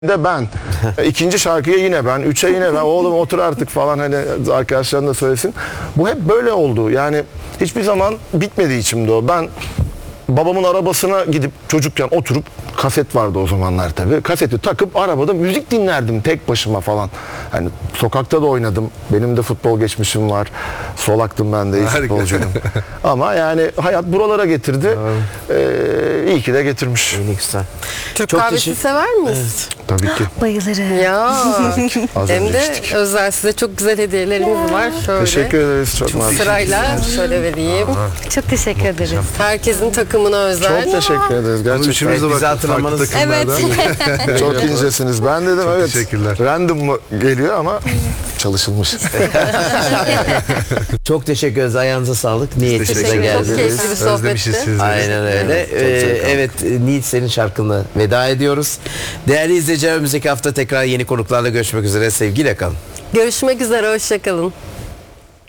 de ben. İkinci şarkıya yine ben. Üçe yine ben. Oğlum otur artık falan, hani arkadaşlarım da söylesin. Bu hep böyle oldu. Yani hiçbir zaman bitmedi içimde o. Ben babamın arabasına gidip çocukken oturup, kaset vardı o zamanlar tabii. Kaseti takıp arabada müzik dinlerdim tek başıma falan. Hani sokakta da oynadım. Benim de futbol geçmişim var. Solaktım ben de, iyi futbolcuydum. Ama yani hayat buralara getirdi. İyi ki de getirmiş. Ne güzel. Türk Çok kahvesi teşekkür- sever miyiz? Tabii ki. Bayılırım. Ya Az hem önce de içtik. özel, size çok güzel hediyelerimiz var. Şöyle Teşekkür ederiz. Çok nazik. sırayla şöyle vereyim. Çok teşekkür ederiz. Herkesin takımına özel. Çok teşekkür ederiz. Gerçekten. üçümüz de bizi hatırlamanız. Evet. Çok incesiniz. Ben dedim evet. teşekkürler. Random mı geliyor ama çalışılmış. Çok teşekkür ederiz. Ayağınıza sağlık. Niyetinize Teşekkür ederim. Çok geldiniz. keyifli bir Özlemişiz sohbetti. sizleri. Aynen öyle. Evet, Niyet senin şarkınla veda ediyoruz. Değerli izleyiciler, önümüzdeki hafta tekrar yeni konuklarla görüşmek üzere. Sevgiyle kalın. Görüşmek üzere, hoşça kalın.